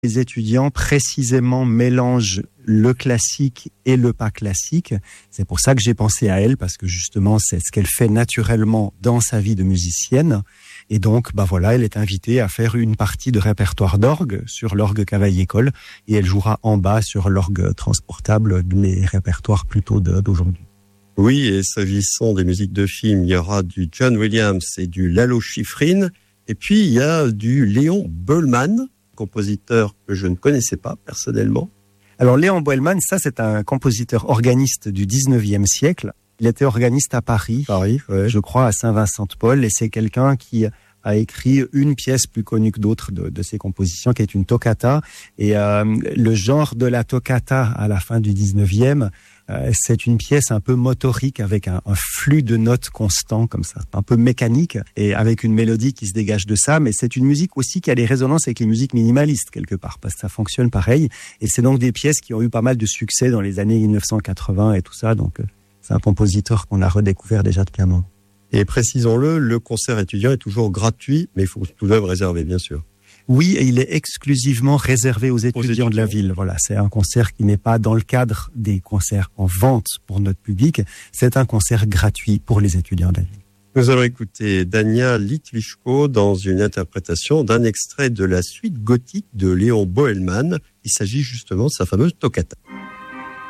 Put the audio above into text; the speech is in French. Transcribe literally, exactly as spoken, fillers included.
Les étudiants précisément mélangent le classique et le pas classique. C'est pour ça que j'ai pensé à elle, parce que justement c'est ce qu'elle fait naturellement dans sa vie de musicienne. Et donc, bah voilà, elle est invitée à faire une partie de répertoire d'orgue sur l'orgue Cavaillé-Coll, et elle jouera en bas sur l'orgue transportable, les répertoires plutôt de, d'aujourd'hui. Oui, et s'agissant des musiques de films, il y aura du John Williams et du Lalo Schifrin, et puis il y a du Léon Bollmann, compositeur que je ne connaissais pas personnellement. Alors Léon Bollmann, ça c'est un compositeur organiste du dix-neuvième siècle. Il était organiste à Paris, Paris, ouais. Je crois à Saint-Vincent-de-Paul, et c'est quelqu'un qui a écrit une pièce plus connue que d'autres de, de ses compositions, qui est une toccata. Et euh, le genre de la toccata à la fin du dix-neuvième, euh, c'est une pièce un peu motorique avec un, un flux de notes constant comme ça, un peu mécanique, et avec une mélodie qui se dégage de ça. Mais c'est une musique aussi qui a des résonances avec les musiques minimalistes quelque part, parce que ça fonctionne pareil. Et c'est donc des pièces qui ont eu pas mal de succès dans les années mille neuf cent quatre-vingts et tout ça. Donc euh, c'est un compositeur qu'on a redécouvert déjà depuis un moment. Et précisons-le, le concert étudiant est toujours gratuit, mais il faut tout de même réserver, bien sûr. Oui, et il est exclusivement réservé aux étudiants, aux étudiants de la ville. Voilà, c'est un concert qui n'est pas dans le cadre des concerts en vente pour notre public. C'est un concert gratuit pour les étudiants de la ville. Nous allons écouter Dania Litwishko dans une interprétation d'un extrait de la suite gothique de Léon Bollmann. Il s'agit justement de sa fameuse toccata.